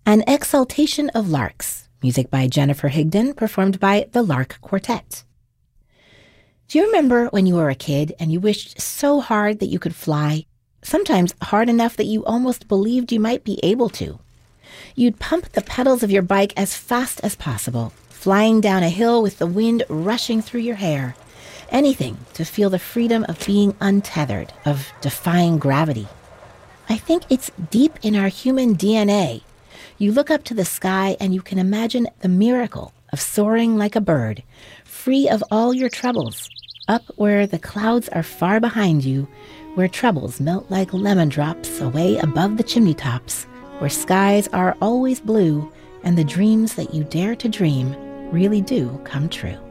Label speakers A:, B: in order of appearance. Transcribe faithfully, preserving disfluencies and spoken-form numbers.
A: An Exaltation of Larks, music by Jennifer Higdon, performed by the Lark Quartet. Do you remember when you were a kid and you wished so hard that you could fly? Sometimes hard enough that you almost believed you might be able to. You'd pump the pedals of your bike as fast as possible, flying down a hill with the wind rushing through your hair. Anything to feel the freedom of being untethered, of defying gravity. I think it's deep in our human D N A. You look up to the sky and you can imagine the miracle of soaring like a bird, free of all your troubles, up where the clouds are far behind you, where troubles melt like lemon drops away above the chimney tops, where skies are always blue and the dreams that you dare to dream really do come true.